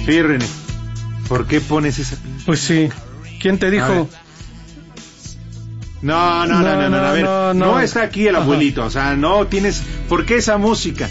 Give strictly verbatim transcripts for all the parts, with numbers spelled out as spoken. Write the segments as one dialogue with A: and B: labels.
A: Sí, René. ¿Por qué pones esa?
B: Pues sí. ¿Quién te dijo?
A: No, no, no, no, no, no, a ver, no, no. no está aquí el abuelito, Ajá. o sea, no tienes, ¿por qué esa música?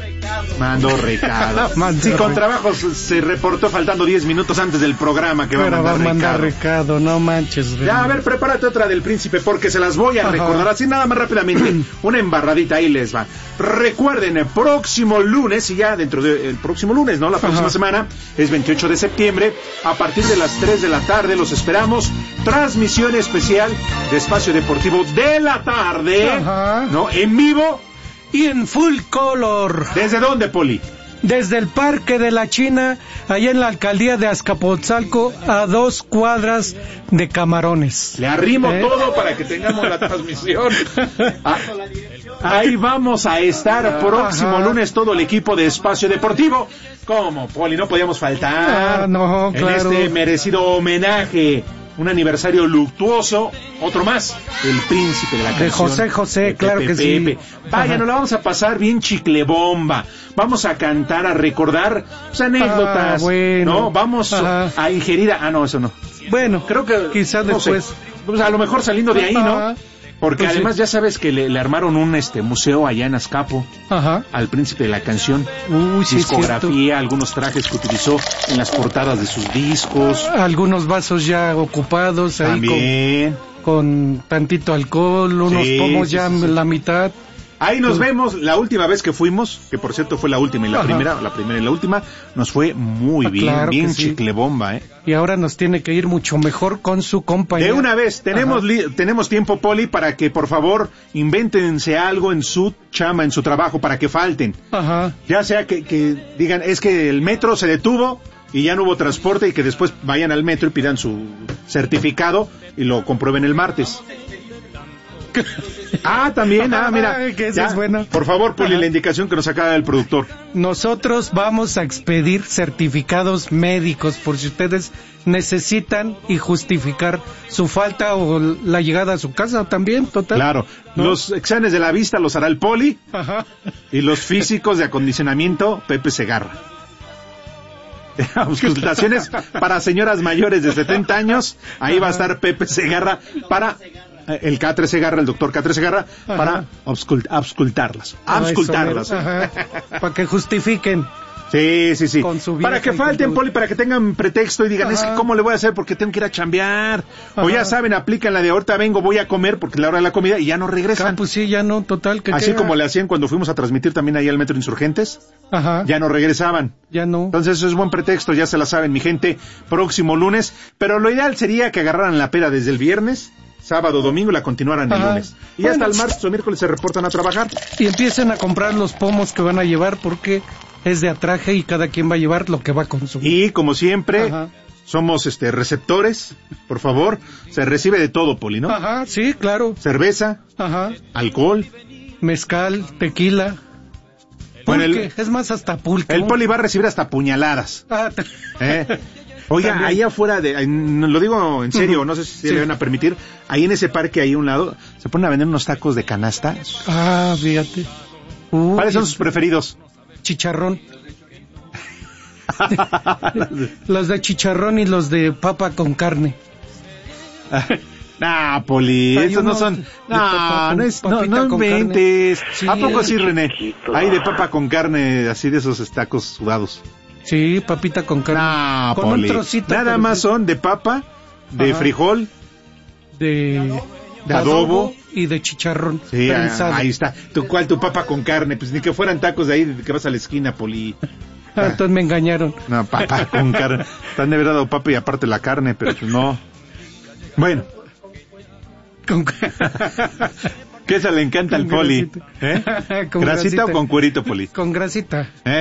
A: Mandó recado. Mandó sí, con trabajo se reportó faltando diez minutos antes del programa que va
B: Pero
A: a mandar,
B: va a mandar
A: recado.
B: recado, no manches. René.
A: Ya, a ver, prepárate otra del príncipe porque se las voy a Ajá. recordar así nada más rápidamente. Una embarradita, ahí les va. Recuerden, el próximo lunes, y ya dentro del próximo lunes, ¿no? La próxima Ajá. semana, es veintiocho de septiembre, a partir de las tres de la tarde los esperamos. Transmisión especial de Espacio Deportivo de la tarde, Ajá. ¿no? En vivo.
B: Y en full color.
A: ¿Desde dónde, Poli?
B: Desde el Parque de la China, allá en la alcaldía de Azcapotzalco, a dos cuadras de Camarones.
A: Le arrimo ¿Eh? todo para que tengamos la transmisión. Ah, ahí vamos a estar próximo Ajá. lunes todo el equipo de Espacio Deportivo. ¿Cómo, Poli? No podíamos faltar
B: ah, no, claro.
A: en este merecido homenaje. Un aniversario luctuoso, otro más, el príncipe de la canción.
B: De José José, claro que sí.
A: Vaya, Ajá. nos la vamos a pasar bien chiclebomba. Vamos a cantar, a recordar pues, anécdotas, ah, bueno. ¿no? Vamos Ajá. a ingerir... A... Ah, no, eso no.
B: Bueno,
A: creo que...
B: Quizás no después.
A: Sé, pues, a lo mejor saliendo de ahí, ¿no? Porque pues además sí. ya sabes que le, le armaron un este museo allá en Azcapo Ajá. al príncipe de la canción.
B: Uy, sí,
A: discografía, cierto. Algunos trajes que utilizó en las portadas de sus discos.
B: Algunos vasos ya ocupados ahí
A: También.
B: Con, con tantito alcohol, unos sí, pomos sí, ya sí, sí. la mitad.
A: Ahí nos vemos, la última vez que fuimos, que por cierto fue la última y la Ajá. primera, la primera y la última, nos fue muy ah, bien, claro bien chiclebomba, ¿eh?
B: Y ahora nos tiene que ir mucho mejor con su compañía.
A: De una vez, tenemos li- tenemos tiempo, Poli, para que por favor invéntense algo en su chamba, en su trabajo, para que falten.
B: Ajá.
A: Ya sea que, que digan, es que el metro se detuvo y ya no hubo transporte y que después vayan al metro y pidan su certificado y lo comprueben el martes. Ah, también, ah, mira.
B: que eso es bueno.
A: Por favor, Poli, la indicación que nos acaba el productor.
B: Nosotros vamos a expedir certificados médicos por si ustedes necesitan y justificar su falta o la llegada a su casa también, total.
A: Claro, ¿no? Los exámenes de la vista los hará el Poli Ajá. y los físicos de acondicionamiento, Pepe Segarra. Auscultaciones para señoras mayores de setenta años, ahí va a estar Pepe Segarra para... El Catre Segarra, el doctor Catre Segarra, Ajá. para auscult- auscultarlas. Auscultarlas.
B: Para que justifiquen.
A: Sí, sí, sí. Para que falten,
B: cultura.
A: Poli, para que tengan pretexto y digan, Ajá. es que ¿cómo le voy a hacer? Porque tengo que ir a chambear. Ajá. O ya saben, aplican la de ahorita vengo, voy a comer porque es la hora de la comida y ya no regresan.
B: Ah, pues sí, ya no, total. Que
A: Así
B: queda.
A: como le hacían cuando fuimos a transmitir también ahí al Metro Insurgentes.
B: Ajá.
A: Ya no regresaban.
B: Ya no.
A: Entonces eso es buen pretexto, ya se la saben, mi gente, próximo lunes. Pero lo ideal sería que agarraran la peda desde el viernes, sábado, domingo, y la continuaran el
B: Ajá.
A: lunes. Y
B: bueno,
A: hasta el martes o miércoles se reportan a trabajar.
B: Y empiecen a comprar los pomos que van a llevar porque es de atraje y cada quien va a llevar lo que va a consumir.
A: Y como siempre,
B: Ajá.
A: somos este receptores, por favor. Se recibe de todo, Poli, ¿no?
B: Ajá, sí, claro.
A: Cerveza,
B: Ajá.
A: alcohol,
B: mezcal, tequila.
A: Bueno,
B: pulque,
A: el,
B: es más hasta pulque.
A: El Poli va a recibir hasta puñaladas.
B: Ah,
A: ¿Eh? Oiga, también. Ahí afuera, de, lo digo en serio, uh-huh. no sé si sí. le van a permitir, ahí en ese parque, ahí a un lado, se ponen a vender unos tacos de canasta.
B: Ah, fíjate.
A: Uh, ¿Cuáles son sus preferidos?
B: Chicharrón. Los de chicharrón y los de papa con carne.
A: Nah, Poli, esos no son... No, no, es, no, no inventes. Sí, ¿a poco sí, René? Hay de papa con carne, así de esos tacos sudados.
B: Sí, papita con carne.
A: Nah,
B: con
A: Poli.
B: un trocito.
A: Nada más son de papa, de Ajá. frijol,
B: de,
A: de adobo
B: y de chicharrón.
A: Sí, prensado. Ahí está. ¿Tu cuál? Tu papa con carne. Pues ni que fueran tacos de ahí, de que vas a la esquina, Poli.
B: Ah, entonces me engañaron.
A: No, papa con carne. Están de verdad dado papa y aparte la carne, pero pues no. Bueno.
B: Con...
A: ¿Qué eso le encanta al Poli? ¿Eh? ¿Grasita grasita o con cuerito, Poli?
B: Con grasita.
A: ¿Eh?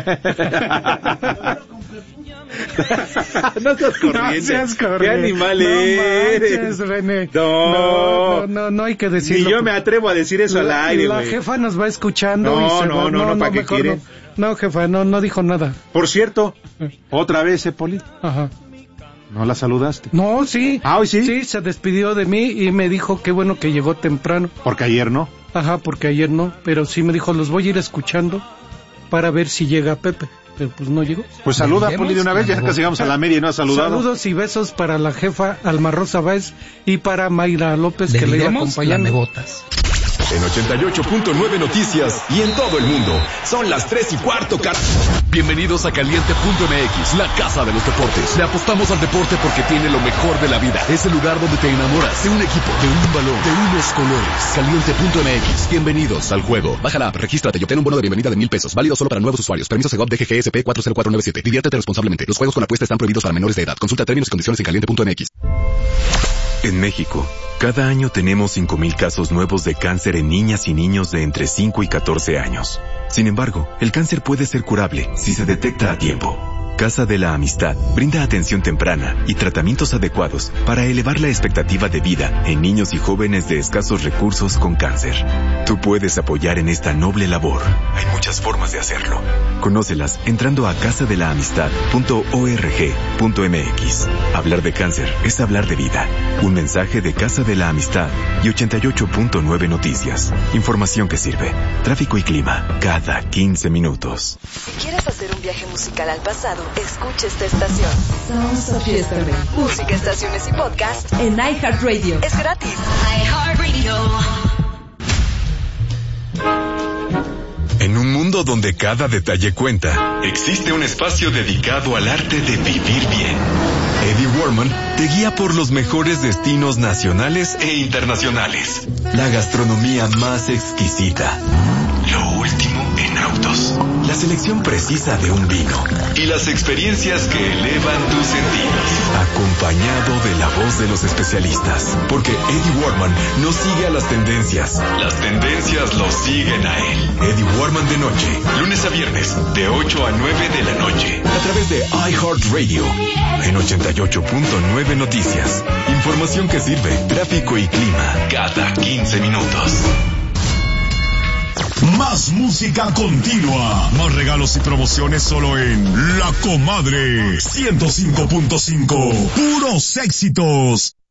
A: No seas corriente.
B: No seas corriente.
A: ¿Qué animal
B: no
A: eres?
B: Manches, René.
A: No.
B: No, no, no, no hay que decirlo.
A: Ni yo me atrevo a decir eso
B: la,
A: al aire,
B: La
A: wey.
B: jefa nos va escuchando.
A: No,
B: y se
A: no,
B: va.
A: no, no, no, ¿para qué quiere?
B: No. no, jefa, no, no dijo nada.
A: Por cierto, otra vez, ¿eh, Poli?
B: Ajá.
A: ¿No la saludaste?
B: No, sí.
A: ¿Ah, hoy sí?
B: Sí, se despidió de mí y me dijo qué bueno que llegó temprano.
A: Porque ayer no.
B: Ajá, porque ayer no, pero sí me dijo, los voy a ir escuchando para ver si llega Pepe. pero pues no llegó.
A: Pues saluda, Poli, de una vez, ya casi llegamos a la media y no ha saludado.
B: Saludos y besos para la jefa Alma Rosa Báez y para Mayra López, que le iba acompañando.
C: Botas. En ochenta y ocho punto nueve Noticias y en todo el mundo. Son las tres y cuarto, car... Bienvenidos a Caliente punto M X, la casa de los deportes. Le apostamos al deporte porque tiene lo mejor de la vida. Es el lugar donde te enamoras de un equipo, de un balón, de unos colores. Caliente punto M X. Bienvenidos al juego. Baja la app, regístrate y obtén un bono de bienvenida de mil pesos. Válido solo para nuevos usuarios. Permiso Segov D G G S P cuatro cero cuatro nueve siete. Diviértete responsablemente. Los juegos con apuesta están prohibidos para menores de edad. Consulta términos y condiciones en caliente punto M X.
D: En México, cada año tenemos cinco mil casos nuevos de cáncer en niñas y niños de entre cinco y catorce años. Sin embargo, el cáncer puede ser curable si se detecta a tiempo. Casa de la Amistad brinda atención temprana y tratamientos adecuados para elevar la expectativa de vida en niños y jóvenes de escasos recursos con cáncer. Tú puedes apoyar en esta noble labor. Hay muchas formas de hacerlo. Conócelas entrando a casa de la amistad punto org punto m x. Hablar de cáncer es hablar de vida. Un mensaje de Casa de la Amistad y ochenta y ocho punto nueve Noticias. Información que sirve. Tráfico y clima cada quince minutos.
E: Si quieres hacer un viaje musical al pasado, escucha esta estación.
F: Sounds of Yesterday.
E: Música, estaciones y podcast
F: en iHeartRadio.
E: Es gratis.
F: iHeartRadio.
D: En un mundo donde cada detalle cuenta, existe un espacio dedicado al arte de vivir bien. Eddie Warman te guía por los mejores destinos nacionales e internacionales. La gastronomía más exquisita. Lo último en autos. La selección precisa de un vino. Y las experiencias que elevan tus sentidos. Acompañado de la voz de los especialistas. Porque Eddie Warman no sigue a las tendencias. Las tendencias lo siguen a él. Eddie Warman de noche. Lunes a viernes. De ocho a nueve de la noche. A través de iHeartRadio. En ochenta y ocho punto nueve Noticias. Información que sirve. Tráfico y clima. Cada quince minutos.
G: Más música continua. Más regalos y promociones solo en La Comadre ciento cinco punto cinco. Puros éxitos.